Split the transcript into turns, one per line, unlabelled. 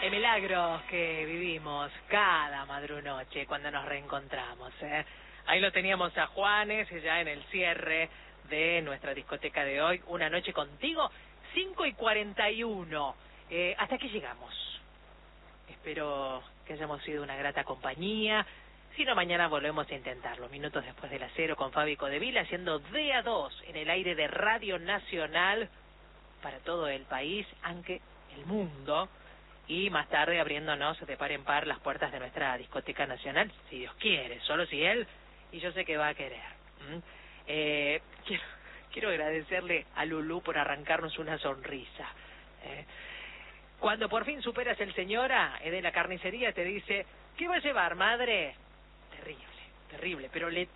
milagros que vivimos cada madrunoche cuando nos reencontramos, ¿eh? Ahí lo teníamos a Juanes, ya en el cierre de nuestra discoteca de hoy. Una noche contigo, 5:41. ¿Hasta aquí llegamos? Espero que hayamos sido una grata compañía. Si no, mañana volvemos a intentarlo. Minutos después de las 0 con Fabi Codevila, haciendo de a 2 en el aire de Radio Nacional para todo el país, aunque el mundo. Y más tarde abriéndonos de par en par las puertas de nuestra discoteca nacional, si Dios quiere, solo si Él, y yo sé que va a querer. Quiero agradecerle a Lulú por arrancarnos una sonrisa. Cuando por fin superas el señora, de la carnicería te dice, ¿qué va a llevar, madre? Terrible, pero le